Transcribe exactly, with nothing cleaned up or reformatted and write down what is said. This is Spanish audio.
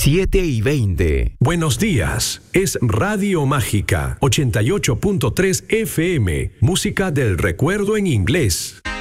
siete y veinte. Buenos días, es Radio Mágica, ochenta y ocho punto tres F M, música del recuerdo en inglés.